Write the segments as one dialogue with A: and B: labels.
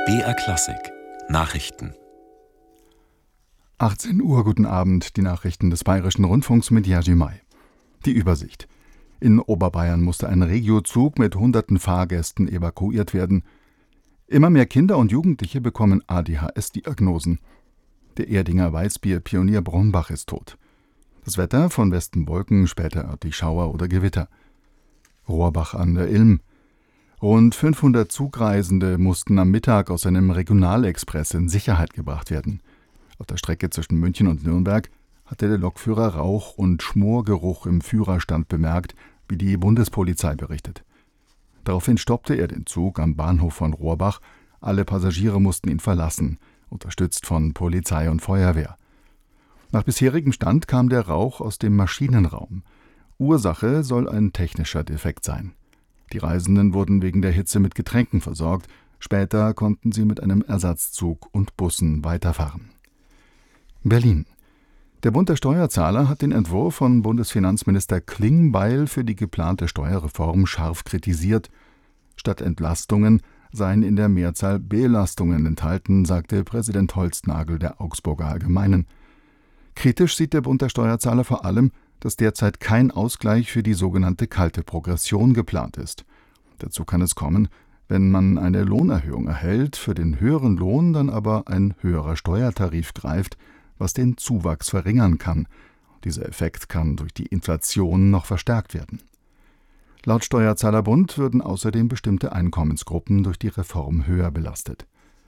A: BR Klassik Nachrichten.
B: 18 Uhr, guten Abend, die Nachrichten des Bayerischen Rundfunks mit Jerzy May. Die Übersicht. In Oberbayern musste ein Regiozug mit hunderten Fahrgästen evakuiert werden. Immer mehr Kinder und Jugendliche bekommen ADHS-Diagnosen. Der Erdinger Weißbier-Pionier Brombach ist tot. Das Wetter: von Westen Wolken, später örtlich Schauer oder Gewitter. Rohrbach an der Ilm. Rund 500 Zugreisende mussten am Mittag aus einem Regionalexpress in Sicherheit gebracht werden. Auf der Strecke zwischen München und Nürnberg hatte der Lokführer Rauch- und Schmorgeruch im Führerstand bemerkt, wie die Bundespolizei berichtet. Daraufhin stoppte er den Zug am Bahnhof von Rohrbach. Alle Passagiere mussten ihn verlassen, unterstützt von Polizei und Feuerwehr. Nach bisherigem Stand kam der Rauch aus dem Maschinenraum. Ursache soll ein technischer Defekt sein. Die Reisenden wurden wegen der Hitze mit Getränken versorgt. Später konnten sie mit einem Ersatzzug und Bussen weiterfahren. Berlin. Der Bund der Steuerzahler hat den Entwurf von Bundesfinanzminister Klingbeil für die geplante Steuerreform scharf kritisiert. Statt Entlastungen seien in der Mehrzahl Belastungen enthalten, sagte Präsident Holznagel der Augsburger Allgemeinen. Kritisch sieht der Bund der Steuerzahler vor allem, dass derzeit kein Ausgleich für die sogenannte kalte Progression geplant ist. Dazu kann es kommen, wenn man eine Lohnerhöhung erhält, für den höheren Lohn dann aber ein höherer Steuertarif greift, was den Zuwachs verringern kann. Dieser Effekt kann durch die Inflation noch verstärkt werden. Laut Steuerzahlerbund würden außerdem bestimmte Einkommensgruppen durch die Reform höher belastet.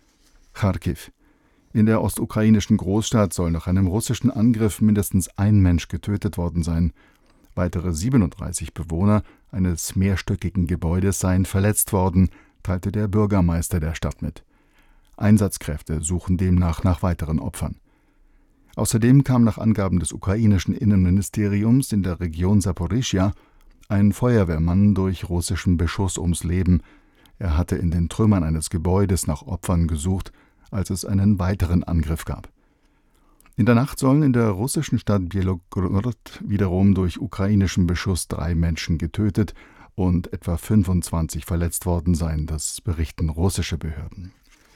B: Charkiw. In der ostukrainischen Großstadt soll nach einem russischen Angriff mindestens ein Mensch getötet worden sein. Weitere 37 Bewohner eines mehrstöckigen Gebäudes seien verletzt worden, teilte der Bürgermeister der Stadt mit. Einsatzkräfte suchen demnach nach weiteren Opfern. Außerdem kam nach Angaben des ukrainischen Innenministeriums in der Region Saporischschja ein Feuerwehrmann durch russischen Beschuss ums Leben. Er hatte in den Trümmern eines Gebäudes nach Opfern gesucht, als es einen weiteren Angriff gab. In der Nacht sollen in der russischen Stadt Bjelogorod wiederum durch ukrainischen Beschuss 3 Menschen getötet und etwa 25 verletzt worden sein, das berichten russische Behörden.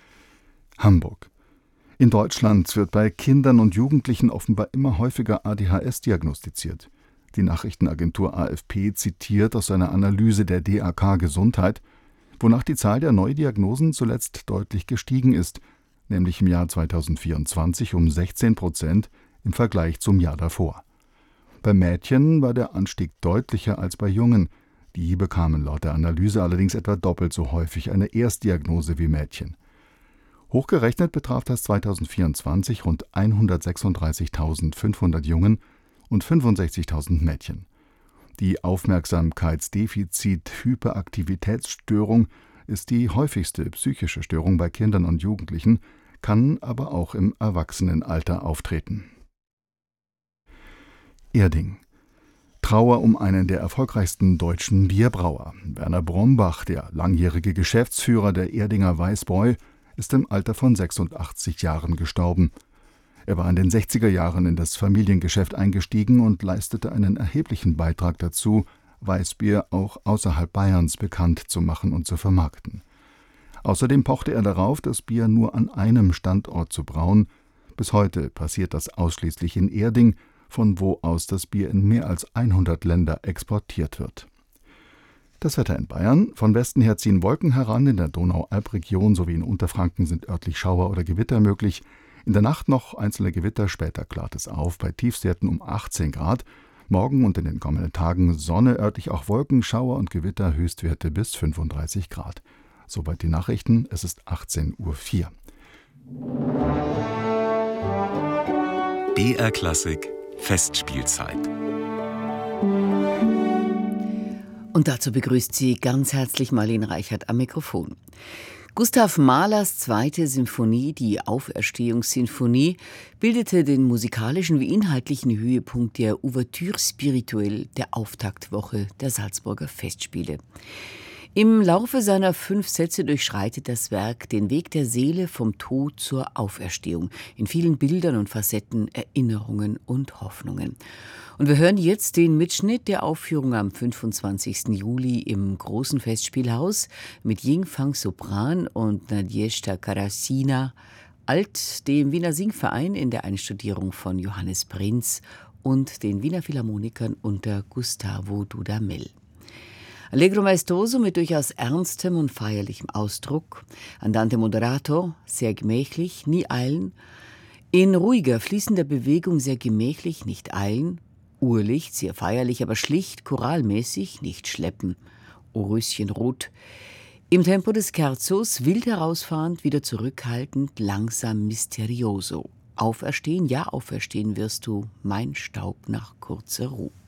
B: Hamburg. In Deutschland wird bei Kindern und Jugendlichen offenbar immer häufiger ADHS diagnostiziert. Die Nachrichtenagentur AFP zitiert aus einer Analyse der DAK Gesundheit, wonach die Zahl der Neudiagnosen zuletzt deutlich gestiegen ist, nämlich im Jahr 2024 um 16% im Vergleich zum Jahr davor. Bei Mädchen war der Anstieg deutlicher als bei Jungen. Die bekamen laut der Analyse allerdings etwa doppelt so häufig eine Erstdiagnose wie Mädchen. Hochgerechnet betraf das 2024 rund 136.500 Jungen und 65.000 Mädchen. Die Aufmerksamkeitsdefizit-Hyperaktivitätsstörung ist die häufigste psychische Störung bei Kindern und Jugendlichen, kann aber auch im Erwachsenenalter auftreten. Erding. Trauer um einen der erfolgreichsten deutschen Bierbrauer. Werner Brombach, der langjährige Geschäftsführer der Erdinger Weißbräu, ist im Alter von 86 Jahren gestorben. Er war in den 60er Jahren in das Familiengeschäft eingestiegen und leistete einen erheblichen Beitrag dazu, Weißbier auch außerhalb Bayerns bekannt zu machen und zu vermarkten. Außerdem pochte er darauf, das Bier nur an einem Standort zu brauen. Bis heute passiert das ausschließlich in Erding, von wo aus das Bier in mehr als 100 Länder exportiert wird. Das Wetter in Bayern: von Westen her ziehen Wolken heran, in der Donau-Alb-Region sowie in Unterfranken sind örtlich Schauer oder Gewitter möglich. In der Nacht noch einzelne Gewitter, später klart es auf, bei Tiefstwerten um 18 Grad. Morgen und in den kommenden Tagen Sonne, örtlich auch Wolken, Schauer und Gewitter, Höchstwerte bis 35 Grad. Soweit die Nachrichten, es ist 18:04 Uhr.
A: BR Klassik Festspielzeit.
C: Und dazu begrüßt sie ganz herzlich Marlene Reichert am Mikrofon. Gustav Mahlers 2. Symphonie, die Auferstehungssinfonie, bildete den musikalischen wie inhaltlichen Höhepunkt der Ouverture spirituelle der Auftaktwoche der Salzburger Festspiele. Im Laufe seiner 5 Sätze durchschreitet das Werk den Weg der Seele vom Tod zur Auferstehung, in vielen Bildern und Facetten, Erinnerungen und Hoffnungen. Und wir hören jetzt den Mitschnitt der Aufführung am 25. Juli im Großen Festspielhaus mit Ying-Fang Sopran und Nadezhda Karasina, alt, dem Wiener Singverein in der Einstudierung von Johannes Prinz und den Wiener Philharmonikern unter Gustavo Dudamel. Allegro maestoso mit durchaus ernstem und feierlichem Ausdruck, Andante moderato, sehr gemächlich, nie eilen, in ruhiger, fließender Bewegung sehr gemächlich, nicht eilen, Urlicht, sehr feierlich, aber schlicht, choralmäßig, nicht schleppen, O Röschenrot, im Tempo des Scherzos, wild herausfahrend, wieder zurückhaltend, langsam misterioso. Auferstehen, ja, auferstehen wirst du, mein Staub nach kurzer Ruh.